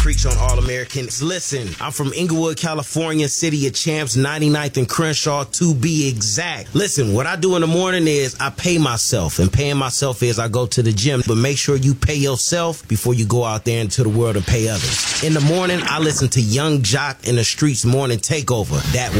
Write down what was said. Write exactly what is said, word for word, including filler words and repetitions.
Preach on All Americans. Listen, I'm from Inglewood, California, City of Champs, ninety-ninth and Crenshaw to be exact. Listen, what I do in the morning is I pay myself, and paying myself is I go to the gym. But make sure you pay yourself before you go out there into the world and pay others. In the morning, I listen to Young Jock in the Streets Morning Takeover. That